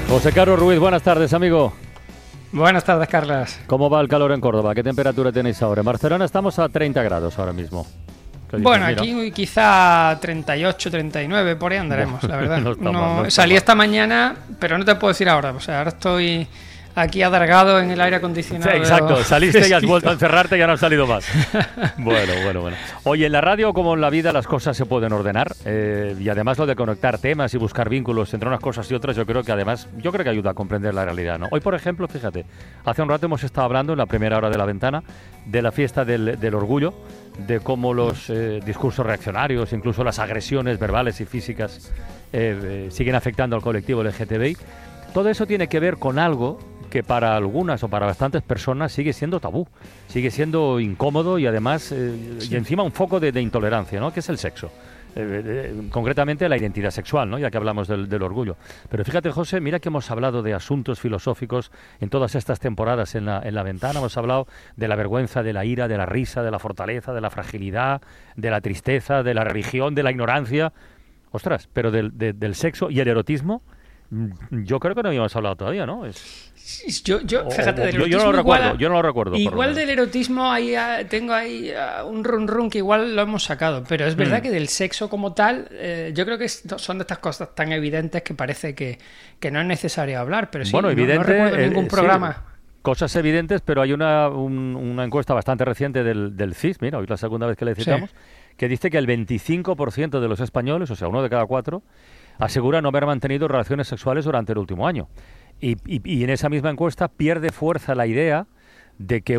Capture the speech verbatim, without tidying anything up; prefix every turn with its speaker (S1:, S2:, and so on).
S1: José Carlos Ruiz, buenas tardes, amigo.
S2: Buenas tardes, Carlas.
S1: ¿Cómo va el calor en Córdoba? ¿Qué temperatura tenéis ahora? En Barcelona estamos a treinta grados ahora mismo.
S2: Bueno, dices, aquí quizá treinta y ocho, treinta y nueve, por ahí andaremos, la verdad. No no, mal, no salí mal. Esta mañana, pero no te puedo decir ahora. O sea, ahora estoy aquí adargado en el aire acondicionado.
S1: Sí, exacto, saliste y has vuelto a encerrarte y ya no has salido más. Bueno, bueno, bueno. Oye, en la radio como en la vida las cosas se pueden ordenar eh, y además lo de conectar temas y buscar vínculos entre unas cosas y otras, yo creo que además, yo creo que ayuda a comprender la realidad, ¿no? Hoy, por ejemplo, fíjate, hace un rato hemos estado hablando en la primera hora de La Ventana de la fiesta del, del orgullo, de cómo los eh, discursos reaccionarios, incluso las agresiones verbales y físicas eh, eh, siguen afectando al colectivo L G T B I. Todo eso tiene que ver con algo que para algunas o para bastantes personas sigue siendo tabú, sigue siendo incómodo y además, eh, sí. y encima un foco de, de intolerancia, ¿no? Que es el sexo. Eh, eh, concretamente la identidad sexual, ¿no? Ya que hablamos del, del orgullo. Pero fíjate, José, mira que hemos hablado de asuntos filosóficos en todas estas temporadas en la, en la ventana. Hemos hablado de la vergüenza, de la ira, de la risa, de la fortaleza, de la fragilidad, de la tristeza, de la religión, de la ignorancia. Ostras, pero del, de, del sexo y el erotismo, yo creo que no habíamos hablado todavía, ¿no? Es...
S2: Yo, yo, fíjate, del
S1: yo, yo, no lo
S2: igual,
S1: recuerdo, yo no lo recuerdo.
S2: Igual del erotismo ahí, tengo ahí uh, un run run que igual lo hemos sacado, pero es verdad mm. que del sexo como tal, eh, yo creo que son de estas cosas tan evidentes que parece que, que no es necesario hablar, pero sí,
S1: bueno,
S2: no,
S1: evidente,
S2: no recuerdo
S1: eh,
S2: ningún programa.
S1: Sí. Cosas evidentes, pero hay una, un, una encuesta bastante reciente del, del C I S, mira, hoy es la segunda vez que le citamos, sí. que dice que el veinticinco por ciento de los españoles, o sea, uno de cada cuatro, asegura no haber mantenido relaciones sexuales durante el último año. Y, y, y en esa misma encuesta pierde fuerza la idea de que